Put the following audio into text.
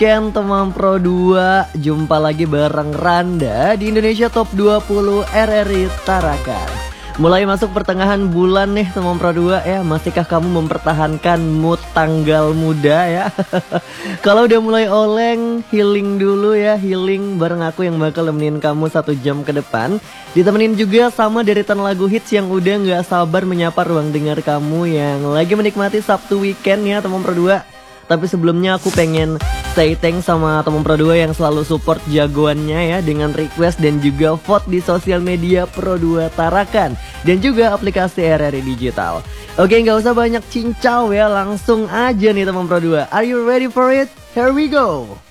weekend teman Pro 2. Jumpa lagi bareng Randa di Indonesia Top 20 RRI Tarakan. Mulai masuk pertengahan bulan nih teman Pro 2 ya. Masihkah kamu mempertahankan mood tanggal muda ya? Kalau udah mulai oleng, healing dulu ya. Healing bareng aku yang bakal nemenin kamu 1 jam ke depan. Ditemenin juga sama deretan lagu hits yang udah gak sabar menyapa ruang dengar kamu yang lagi menikmati Sabtu weekend ya teman Pro 2. Tapi sebelumnya aku pengen say thanks sama teman Pro 2 yang selalu support jagoannya ya, dengan request dan juga vote di sosial media Pro 2 Tarakan dan juga aplikasi RRI Digital. Oke, nggak usah banyak cincau ya, langsung aja nih teman Pro 2. Are you ready for it? Here we go.